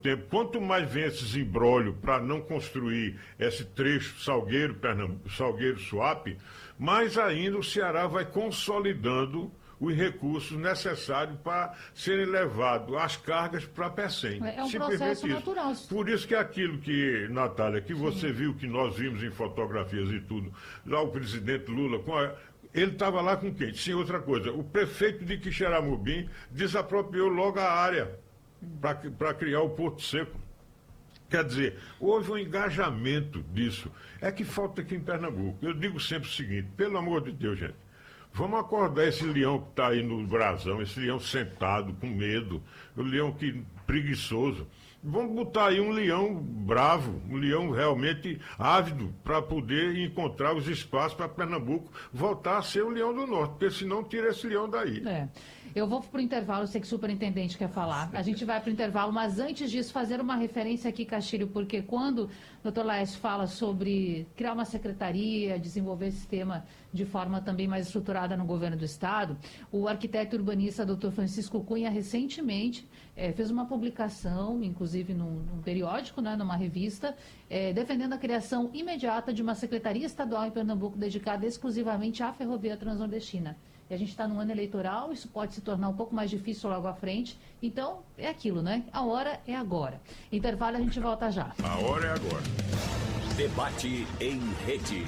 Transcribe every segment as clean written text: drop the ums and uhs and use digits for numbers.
tempo. Quanto mais vem esses imbróglios para não construir esse trecho Salgueiro-Suape, mais ainda o Ceará vai consolidando os recursos necessários para serem levados as cargas para Pecém. É um processo natural. Por isso que aquilo que, Natália, que você viu, que nós vimos em fotografias e tudo, lá o presidente Lula, ele estava lá com quem? Sim, outra coisa, o prefeito de Quixeramobim desapropriou logo a área para criar o Porto Seco. Quer dizer, houve um engajamento disso. É que falta aqui em Pernambuco. Eu digo sempre o seguinte, pelo amor de Deus, gente, vamos acordar esse leão que está aí no brasão, esse leão sentado, com medo, o leão preguiçoso. Vamos botar aí um leão bravo, um leão realmente ávido para poder encontrar os espaços para Pernambuco voltar a ser o leão do norte, porque senão tira esse leão daí. Eu vou para o intervalo, eu sei que o superintendente quer falar. A gente vai para o intervalo, mas antes disso, fazer uma referência aqui, Castilho, porque quando o Dr. Laércio fala sobre criar uma secretaria, desenvolver esse tema de forma também mais estruturada no governo do Estado, o arquiteto urbanista Dr. Francisco Cunha recentemente fez uma publicação, inclusive num periódico, né, numa revista, defendendo a criação imediata de uma secretaria estadual em Pernambuco dedicada exclusivamente à ferrovia transnordestina. E a gente está num ano eleitoral, isso pode se tornar um pouco mais difícil logo à frente. Então, é aquilo, né? A hora é agora. Intervalo, a gente volta já. A hora é agora. Debate em rede.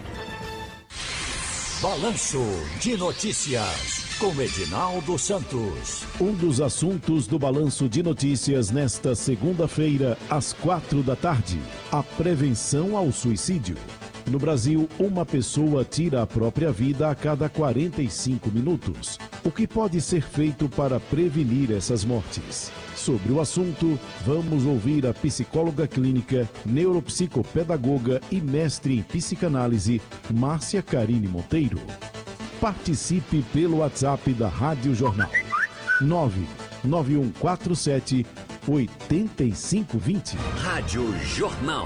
Balanço de Notícias, com Edinaldo Santos. Um dos assuntos do Balanço de Notícias nesta segunda-feira, às 4 da tarde. A prevenção ao suicídio. No Brasil, uma pessoa tira a própria vida a cada 45 minutos. O que pode ser feito para prevenir essas mortes? Sobre o assunto, vamos ouvir a psicóloga clínica, neuropsicopedagoga e mestre em psicanálise, Márcia Carine Monteiro. Participe pelo WhatsApp da Rádio Jornal. 99147 8520. Rádio Jornal.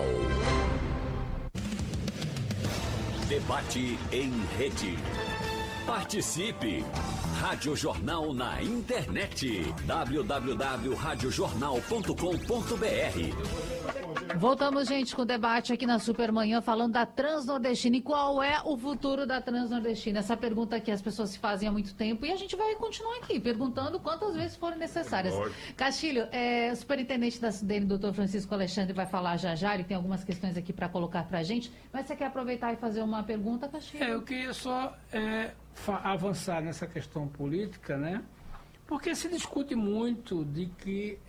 Debate em rede. Participe! Rádio Jornal na internet. www.radiojornal.com.br. Voltamos, gente, com o debate aqui na Supermanhã, falando da Transnordestina. E qual é o futuro da Transnordestina? Essa pergunta que as pessoas se fazem há muito tempo. E a gente vai continuar aqui, perguntando quantas vezes forem necessárias. Castilho, o superintendente da SUDENE, doutor Francisco Alexandre, vai falar já. Ele tem algumas questões aqui para colocar para a gente. Mas você quer aproveitar e fazer uma pergunta, Castilho? Eu queria só avançar nessa questão política, né? Porque se discute muito de que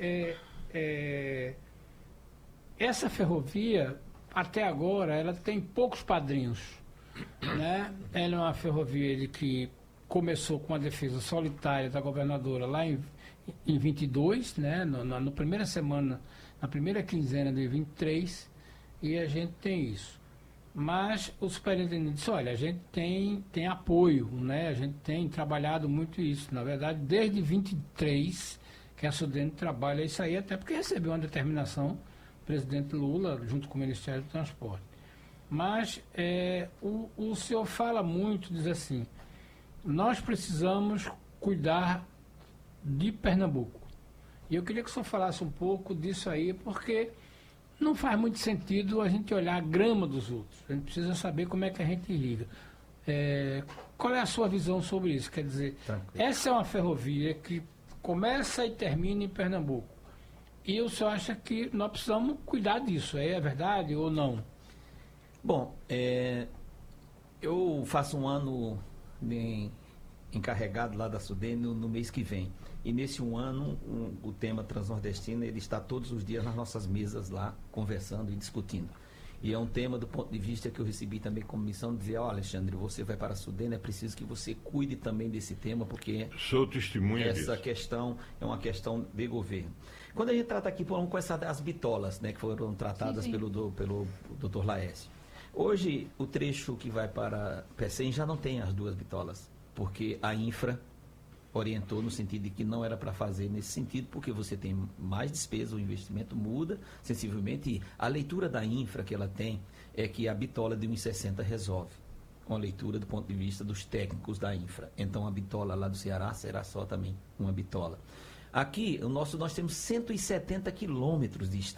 essa ferrovia, até agora, ela tem poucos padrinhos, né? Ela é uma ferrovia que começou com a defesa solitária da governadora lá em 22, né? Na primeira semana, na primeira quinzena de 23, e a gente tem isso. Mas o superintendente disse, olha, a gente tem apoio, né? A gente tem trabalhado muito isso. Na verdade, desde 23 que a SUDENE trabalha isso aí, até porque recebeu uma determinação do presidente Lula, junto com o Ministério do Transporte. Mas o senhor fala muito, diz assim, nós precisamos cuidar de Pernambuco. E eu queria que o senhor falasse um pouco disso aí, porque não faz muito sentido a gente olhar a grama dos outros. A gente precisa saber como é que a gente liga. Qual é a sua visão sobre isso? Quer dizer, essa é uma ferrovia que começa e termina em Pernambuco. E o senhor acha que nós precisamos cuidar disso? É verdade ou não? Bom, eu faço um ano encarregado lá da SUDENE no mês que vem. E nesse um ano, o tema Transnordestina, ele está todos os dias nas nossas mesas lá, conversando e discutindo. E é um tema do ponto de vista que eu recebi também como missão, de dizer, Alexandre, você vai para a SUDENE, é preciso que você cuide também desse tema, porque sou testemunha essa disso. Questão é uma questão de governo. Quando a gente trata aqui, vamos começar das bitolas, né, que foram tratadas pelo Dr. Laércio. Hoje, o trecho que vai para Pecém já não tem as duas bitolas, porque a infra orientou no sentido de que não era para fazer nesse sentido, porque você tem mais despesa, o investimento muda sensivelmente, e a leitura da infra que ela tem é que a bitola de 1,60 resolve, uma leitura do ponto de vista dos técnicos da infra. Então a bitola lá do Ceará será só também uma bitola. Aqui, nós temos 170 quilômetros de estrada.